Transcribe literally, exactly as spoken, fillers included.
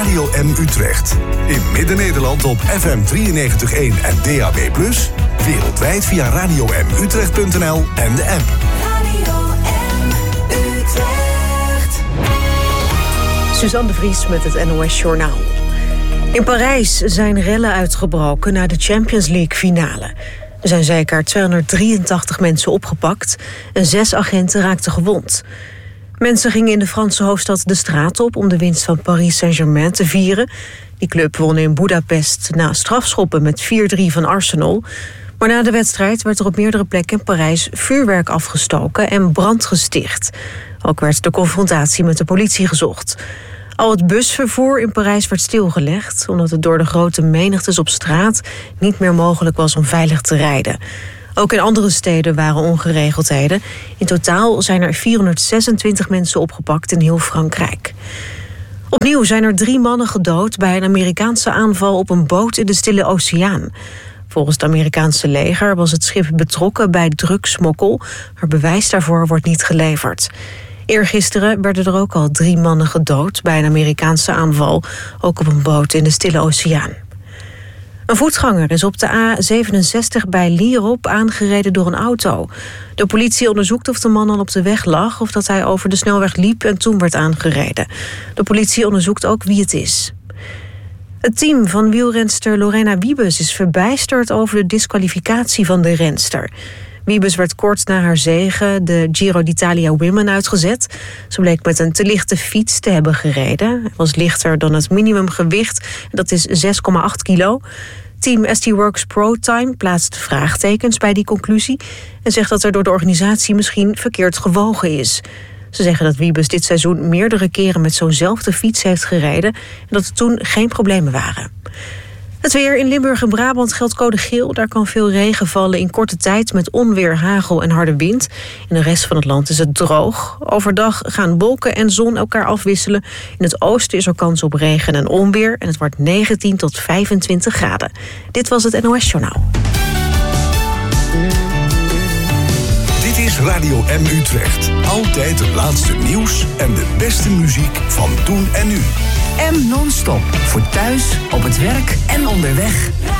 Radio M Utrecht. In Midden-Nederland op F M drieënnegentig komma één en D A B plus. Wereldwijd via radio m utrecht punt n l en de app. Radio M Utrecht. Suzanne de Vries met het N O S Journaal. In Parijs zijn rellen uitgebroken na de Champions League finale. Er zijn zeker tweehonderddrieëntachtig mensen opgepakt en zes agenten raakten gewond. Mensen gingen in de Franse hoofdstad de straat op om de winst van Paris Saint-Germain te vieren. Die club won in Budapest na strafschoppen met vier drie van Arsenal. Maar na de wedstrijd werd er op meerdere plekken in Parijs vuurwerk afgestoken en brand gesticht. Ook werd de confrontatie met de politie gezocht. Al het busvervoer in Parijs werd stilgelegd, omdat het door de grote menigtes op straat niet meer mogelijk was om veilig te rijden. Ook in andere steden waren ongeregeldheden. In totaal zijn er vierhonderdzesentwintig mensen opgepakt in heel Frankrijk. Opnieuw zijn er drie mannen gedood bij een Amerikaanse aanval op een boot in de Stille Oceaan. Volgens het Amerikaanse leger was het schip betrokken bij drugsmokkel, maar bewijs daarvoor wordt niet geleverd. Eergisteren werden er ook al drie mannen gedood bij een Amerikaanse aanval, ook op een boot in de Stille Oceaan. Een voetganger is op de A zevenenzestig bij Lierop aangereden door een auto. De politie onderzoekt of de man al op de weg lag of dat hij over de snelweg liep en toen werd aangereden. De politie onderzoekt ook wie het is. Het team van wielrenster Lorena Wiebes is verbijsterd over de disqualificatie van de renster. Wiebes werd kort na haar zege de Giro d'Italia Women uitgezet. Ze bleek met een te lichte fiets te hebben gereden. Hij was lichter dan het minimumgewicht, en dat is zes komma acht kilo. Team S T Works ProTime plaatst vraagtekens bij die conclusie en zegt dat er door de organisatie misschien verkeerd gewogen is. Ze zeggen dat Wiebes dit seizoen meerdere keren met zo'nzelfde fiets heeft gereden en dat er toen geen problemen waren. Het weer in Limburg en Brabant geldt code geel. Daar kan veel regen vallen in korte tijd met onweer, hagel en harde wind. In de rest van het land is het droog. Overdag gaan wolken en zon elkaar afwisselen. In het oosten is er kans op regen en onweer. En het wordt negentien tot vijfentwintig graden. Dit was het N O S Journaal. Dit is Radio M Utrecht. Altijd het laatste nieuws en de beste muziek van toen en nu. M non-stop. Voor thuis, op het werk en onderweg.